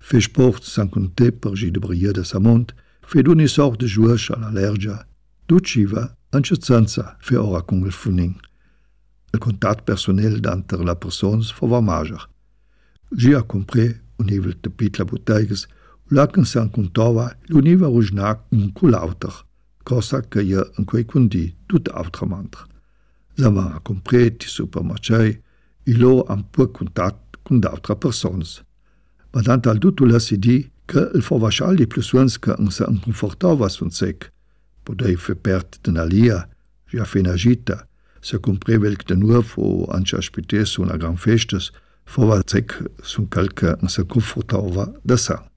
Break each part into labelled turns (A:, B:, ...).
A: Fer sport sans compter per gi de brillar de sa mont, fer d'uni sort de juoch a la lergia, d'uciva, ancezanza fer ora con il funing. Il contat personel d'anter la persons fova mager. Gi a compre un nivel de pit la boteiges, lacan san contova l'univa rugnac un culauter, cosa che ja in quei condi tut autrament. Zama a compre ti supermarchei, ilo am pur contat con d'autra persons. Ma tant al tutto la si di che il fovachal di plusuans che in sa inconfortava sun sec, podei fe pert de nalia, ja fena gita, se compre velc de nuovo o anche aspites una gran festes, fova sec sun calca in sa confortava da sa.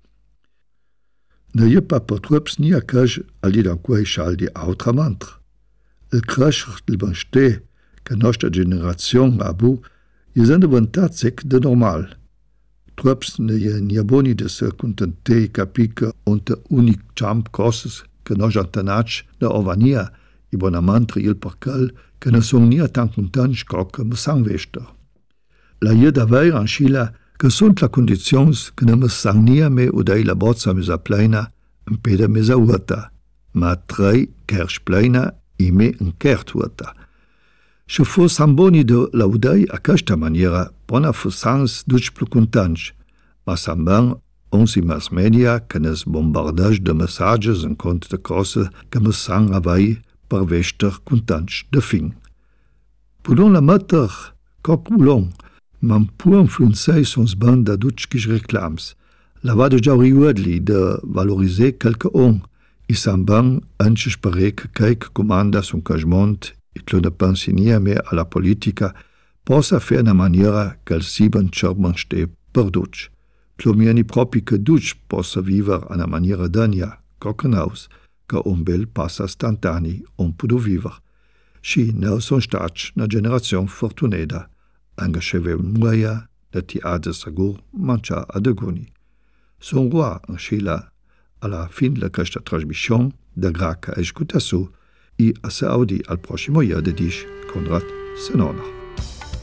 A: Ne je pa per trups ni a caj al di dan quei schal di autrament. Il crascher del benste che nostra generazion abu je sind avantat sec de normal. Trups ne je ni aboni de se contente capica unter unic champ cosses che nos antenach da ovania i bonamantri il percal che ne son ni a tan contents coca me sangvester. La je davei an Schila che sunt la condizions che ne me sang nia me udei la bozza mesa pleina en peda mesa uata, ma 3 kersch pleina i me en kert uata. Se fos samboni de la udei a questa maniera bona fosans duc plu contents, ma samban ons i mass media che nes bombardage de messages en cont de cose que me sang avai per vester contents de fin. Pudon la mater coc ulong, man pur influenzei sons banda dutschkis reclams. La va de jauri uadli de valoriser quelque on, i samban anche spare che caic comanda son cajmont e clo ne pensi nia me a la politica possa fer na maniera che il sieben cerman ste per dutsch. Clo mieni propi che dutsch possa viver a na maniera dania, cocenaus, che un bel passa stantani on pudo viver. Si nel son stac na generazion fortuneda, angacheve un muaia, da ti ade sagur mancha adeguni. Son roi en Schila, a la fin de questa trasmission, da graca escutasu, i a se audi al prossimo ier de dish, Konrad Senona.